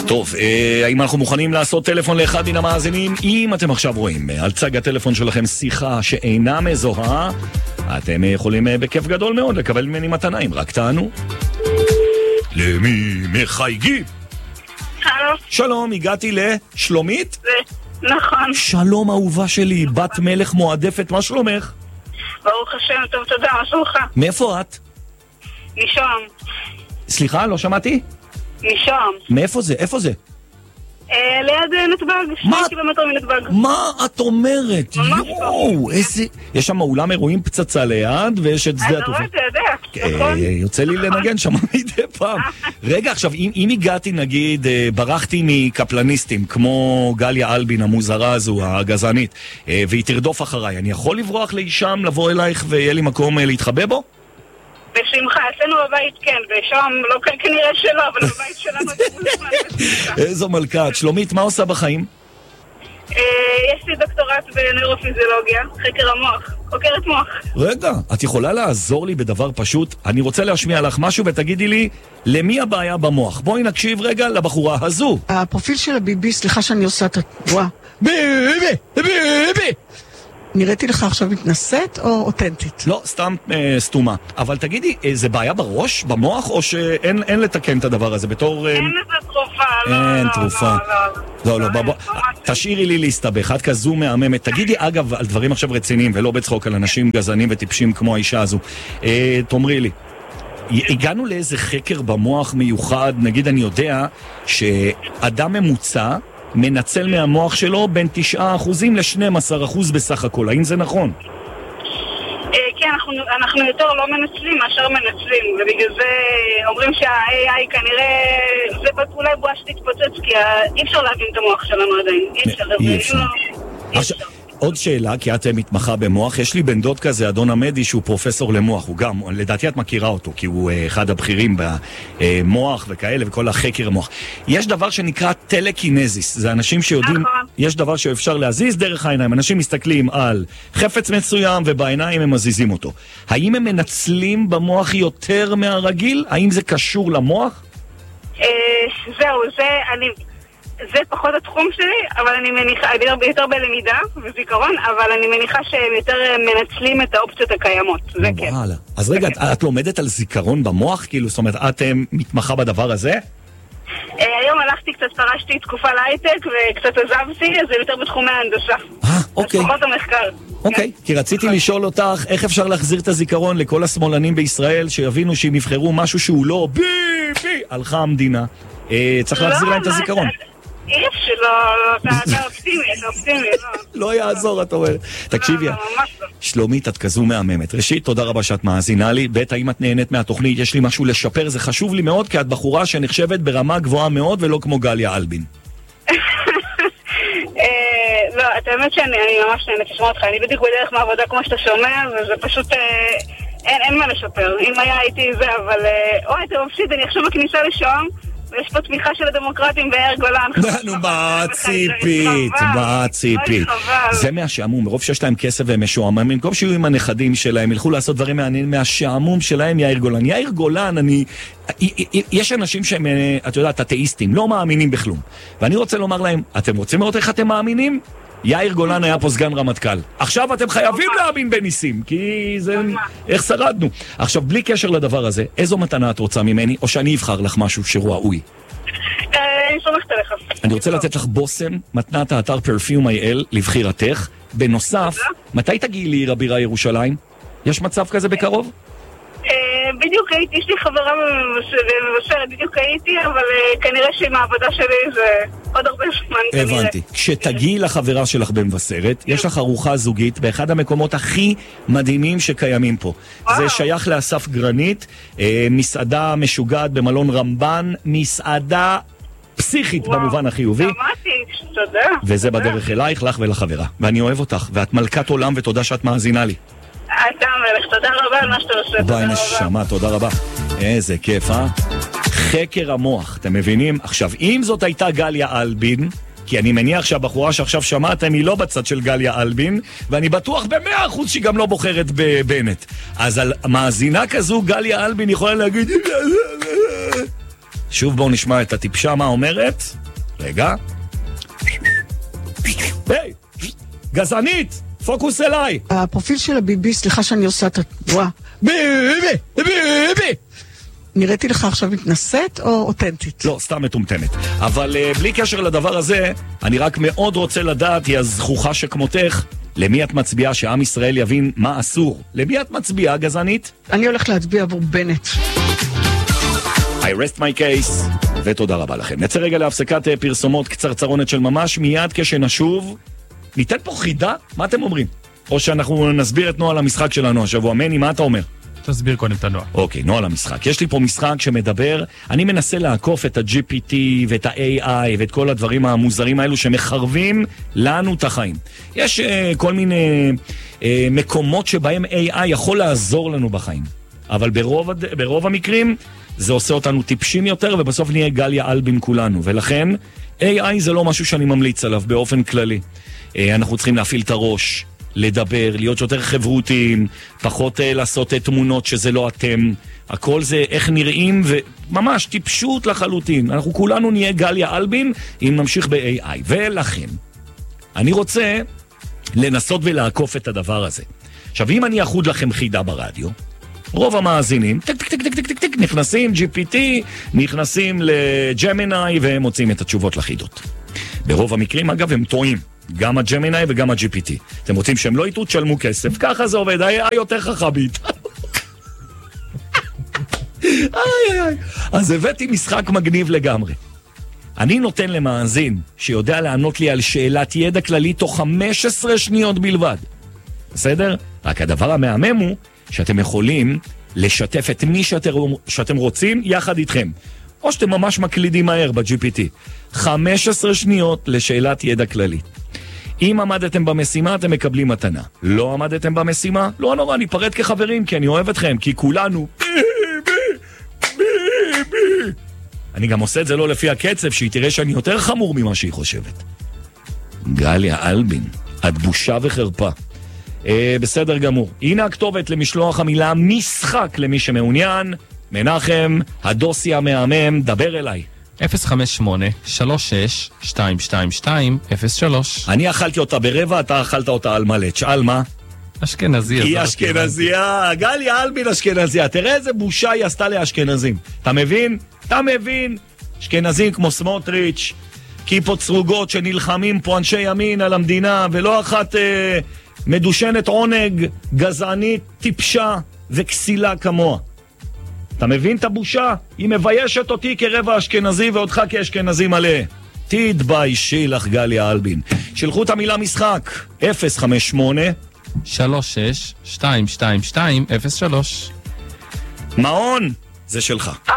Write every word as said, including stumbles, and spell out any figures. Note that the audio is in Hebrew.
טוב, האם אנחנו מוכנים לעשות טלפון לאחד מן המאזינים? אם אתם עכשיו רואים על צג הטלפון שלכם שיחה שאינה מזוהה, אתם יכולים בכיף גדול מאוד לקבל ממני מתנה, אם רק תענו. למי מחייגים? הלו. שלום, הגעתי לשלומית? נכון. שלום אהובה שלי, בת מלך מועדפת, מה שלומך? ברוך השם, טוב, תודה, מה שלומך? מאיפה את? משום. סליחה, לא שמעתי? משום. מאיפה זה? איפה זה? אה, ליד נתב"ג, שני קילומטר מנתב"ג. מה את אומרת? יואו, איזה... יש שם אולם אירועים פצצה ליד, ויש את שדה התעופה. אתה יודע, נכון? יוצא לי לנגן שם מדי פעם. רגע, עכשיו, אם הגעתי, נגיד, ברחתי מקפלניסטים, כמו גליה אלבין המוזרה הזו, הגזענית, והיא תרדוף אחריי, אני יכול לברוח לאישם, לבוא אלייך ויהיה לי מקום להתחבא בו? בשמחה, אצלנו בבית כן, ושם לא כנראה שלא, אבל בבית שלנו זה מוזמן בשמחה. איזו מלכת. שלומית, מה עושה בחיים? יש לי דוקטורט בנוירופיזיולוגיה, חקר המוח, חוקרת מוח. רגע, את יכולה לעזור לי בדבר פשוט? אני רוצה להשמיע לך משהו ותגידי לי, למי הבעיה במוח? בואי נקשיב רגע לבחורה הזו. הפרופיל של הביבי, סליחה שאני עושה את התבואה. ביבי, ביבי. נראיתי לך עכשיו מתנשאת או אותנטית? לא, סתם אה, סתומה. אבל תגידי, אה, זה בעיה בראש, במוח, או שאין אין לתקן את הדבר הזה בתור... אה... אין לזה תרופה, לא, אין לא, תרופה. לא, לא, לא, בוא, תשאירי לי להסתבך, את כזו מהממת. תגידי, אגב, על דברים עכשיו רציניים, ולא בצחוק, על אנשים גזענים וטיפשים כמו האישה הזו. אה, תאמרי לי, הגענו לאיזה חקר במוח מיוחד, נגיד אני יודע שאדם ממוצע מנצל מהמוח שלו בין תשעה אחוזים ל-שנים עשר אחוז בסך הכל. האם זה נכון? כן, אנחנו, אנחנו יותר לא מנצלים מאשר מנצלים, ובגלל זה אומרים שה-איי איי כנראה זה אולי בועה שתתפוצץ, כי אי אפשר להבין את המוח שלנו עדיין. אי אפשר. אי אפשר. אי אפשר. עוד שאלה, כי את מתמחה במוח, יש לי בן דוד כזה, אדון עמדי, שהוא פרופסור למוח, הוא גם, לדעתי את מכירה אותו, כי הוא אחד הבכירים במוח וכאלה, וכל החקר המוח. יש דבר שנקרא טלקינזיס, זה אנשים שיודעים, יש דבר שאפשר להזיז דרך העיניים, אנשים מסתכלים על חפץ מסוים, ובעיניים הם מזיזים אותו. האם הם מנצלים במוח יותר מהרגיל? האם זה קשור למוח? זהו, זה אני... זה פחות התחום שלי, אבל אני מניחה, אני יותר בלמידה וזיכרון, אבל אני מניחה שהם יותר מנצלים את האופציות הקיימות, זה כן. אז רגע, את לומדת על זיכרון במוח? כאילו, זאת אומרת, את מתמחה בדבר הזה? היום הלכתי קצת, פרשתי תקופה להייטק וקצת עזבתי, אז זה יותר בתחומי ההנדסה. אה, אוקיי. אז פחות המחקר. אוקיי, כי רציתי לשאול אותך, איך אפשר להחזיר את הזיכרון לכל השמאלנים בישראל, שיבינו שהם יבחרו משהו שהוא לא בי בי, הלכה המדינה. צריך להחזיר להם את הזיכרון. אי אפשר, לא, אתה אופטימי, אתה אופטימי, לא. לא יעזור, את אומרת. תקשיבי, שלומית, את כזו מהממת. ראשית, תודה רבה שאת מאזינה לי. בית, האם את נהנית מהתוכנית? יש לי משהו לשפר, זה חשוב לי מאוד, כי את בחורה שנחשבת ברמה גבוהה מאוד, ולא כמו גליה אלבין. לא, את האמת שאני ממש נהנית לשמוע אותך. אני בדיוק בדרך מהעבודה כמו שאתה שומע, וזה פשוט... אין מה לשפר. אם היה הייתי זה, אבל... אוי, אתה מפסיד, אני עכשיו בכניסה לשם, ויש פה תמיכה של הדמוקרטים ביאיר גולן. נו, מה ציפית? מה ציפית? זה מהשעמום, מרוב שיש להם כסף והם משועממים, במקום שיהיו עם הנכדים שלהם, ילכו לעשות דברים מעניינים, מהשעמום שלהם יאיר גולן. יאיר גולן, אני... יש אנשים שהם, את יודעת, אתאיסטים, לא מאמינים בכלום. ואני רוצה לומר להם, אתם רוצים לראות איך אתם מאמינים? יאיר גולן היה פה סגן רמטכ"ל. עכשיו אתם חייבים להאמין בניסים, כי זה... איך שרדנו. עכשיו, בלי קשר לדבר הזה, איזו מתנה את רוצה ממני, או שאני אבחר לך משהו שראוי? אני סומכת עליך. אני רוצה לתת לך בושם, מתנת האתר פרפיום איי אל, לבחירתך. בנוסף, מתי תגיעי לעיר הבירה ירושלים? יש מצב כזה בקרוב? בדיוק הייתי, יש לי חברה במבשרת, בדיוק הייתי, אבל כנראה שעם העבודה שלי זה עוד הרבה זמן. הבנתי. כשתגיעי לחברה שלך במבשרת, יש לך ארוחה זוגית באחד המקומות הכי מדהימים שקיימים פה. זה שייך לאסף גרנית, מסעדה משוגעת במלון רמב"ן, מסעדה פסיכית במובן החיובי. שמעתי, תודה. וזה בדרך אלייך, לך ולחברה. ואני אוהב אותך, ואת מלכת עולם, ותודה שאת מאזינה לי. אתה מלך, תודה רבה על מה שאתה עושה. ביי נשמה, תודה רבה. איזה כיף, אה? חקר המוח, אתם מבינים? עכשיו, אם זאת הייתה גליה אלבין, כי אני מניח שהבחורה שעכשיו שמעתם היא לא בצד של גליה אלבין, ואני בטוח במאה אחוז שהיא גם לא בוחרת בבנט. אז על מאזינה כזו, גליה אלבין יכולה להגיד... שוב בואו נשמע את הטיפשה מה אומרת. רגע. היי, גזענית, פוקוס אליי. הפרופיל של הביבי, סליחה שאני עושה את התנועה. ביבי, ביבי. נראיתי לך עכשיו מתנשאת או אותנטית? לא, סתם מטומטמת. אבל uh, בלי קשר לדבר הזה, אני רק מאוד רוצה לדעת, היא הזכוכה שכמותך, למי את מצביעה שעם ישראל יבין מה אסור? למי את מצביעה, גזענית? אני הולך להצביע עבור בנט. I rest my case, ותודה רבה לכם. נצא רגע להפסקת פרסומות קצרצרונת של ממש, מיד כשנשוב. ניתן פה חידה? מה אתם אומרים? או שאנחנו נסביר את נוהל המשחק שלנו השבוע. מני, מה אתה אומר? תסביר קודם את הנוהל. אוקיי, נוהל המשחק. יש לי פה משחק שמדבר, אני מנסה לעקוף את ה-ג'י פי טי ואת ה-איי איי ואת כל הדברים המוזרים האלו שמחרבים לנו את החיים. יש uh, כל מיני uh, מקומות שבהם איי איי יכול לעזור לנו בחיים. אבל ברוב, ברוב המקרים זה עושה אותנו טיפשים יותר, ובסוף נהיה גליה אלבין כולנו. ולכן, איי איי זה לא משהו שאני ממליץ עליו באופן כללי. Uh, אנחנו צריכים להפעיל את הראש, לדבר, להיות יותר חברותיים, פחות uh, לעשות uh, תמונות שזה לא אתם. הכל זה איך נראים, וממש טיפשות לחלוטין. אנחנו כולנו נהיה גליה אלבין אם נמשיך ב-איי איי. ולכן, אני רוצה לנסות ולעקוף את הדבר הזה. עכשיו, אם אני אחוד לכם חידה ברדיו, רוב המאזינים, טק, טק, טק, טק, טק, טק, טק, נכנסים ג'י פי טי, נכנסים לג'מיני, והם מוצאים את התשובות לחידות. ברוב המקרים, אגב, הם טועים. גם הג'מיני וגם ה-ג'י פי טי. אתם רוצים שהם לא יתו, תשלמו כסף. ככה זה עובד, היה יותר חכמית. איי, איי, איי. אז הבאתי משחק מגניב לגמרי. אני נותן למאזין שיודע לענות לי על שאלת ידע כללי תוך חמש עשרה שניות בלבד. בסדר? רק הדבר המהמם הוא שאתם יכולים לשתף את מי שאתם, שאתם רוצים יחד איתכם. או שאתם ממש מקלידים מהר ב-ג'י פי טי. חמש עשרה שניות לשאלת ידע כללי. אם עמדתם במשימה, אתם מקבלים מתנה. לא עמדתם במשימה, לא נורא, ניפרד כחברים, כי אני אוהב אתכם, כי כולנו בי, בי, בי, בי. אני גם עושה את זה לא לפי הקצב, שהיא תראה שאני יותר חמור ממה שהיא חושבת. גליה אלבין, את בושה וחרפה. אה, בסדר גמור. הנה הכתובת למשלוח המילה משחק למי שמעוניין. מנחם, הדוסי המהמם, דבר אליי. אפס חמש שמונה שלוש שש שתיים שתיים שתיים אפס שלוש. אני אכלתי אותה ברבע, אתה אכלת אותה על מלא. תשאל מה? אשכנזי. היא אשכנזיה, גליה אלבין אשכנזיה. תראה איזה בושה היא עשתה לאשכנזים. אתה מבין? אתה מבין? אשכנזים כמו סמוטריץ', כיפות סרוגות שנלחמים פה אנשי ימין על המדינה, ולא אחת אה, מדושנת עונג, גזענית, טיפשה וכסילה כמוה. אתה מבין את הבושה? היא מביישת אותי כרבע אשכנזי ואותך כאשכנזי מלא. תתביישי לך גליה אלבין. שלחו את המילה משחק. אפס חמש שמונה שלוש שש שתיים שתיים שתיים אפס שלוש. מעון, זה שלך.